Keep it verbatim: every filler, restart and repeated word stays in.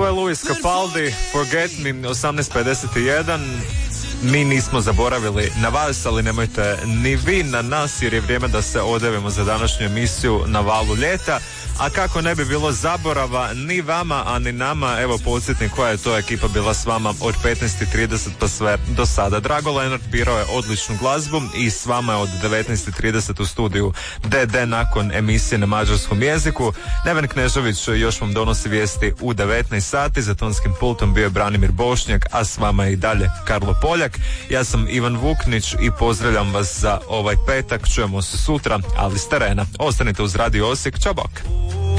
Ovo je Luis Capaldi, Forget Me, osamnaest pedeset jedan. Mi nismo zaboravili na vas, ali nemojte ni vi na nas, jer je vrijeme da se odevimo za današnju emisiju Na valu ljeta. A kako ne bi bilo zaborava ni vama, a ni nama, evo podsjetnik koja je to ekipa bila s vama od petnaest i trideset pa sve do sada. Drago Lenart birao je odličnu glazbu i s vama je od devetnaest i trideset u studiju D D nakon emisije na mađarskom jeziku. Neven Knežović još vam donosi vijesti u devetnaest sati, za tonskim pultom bio je Branimir Bošnjak, a s vama je i dalje Karlo Poljak. Ja sam Ivan Vuknić i pozdravljam vas za ovaj petak, čujemo se sutra, ali s terena. Ostanite uz Radio Osijek, čao bok.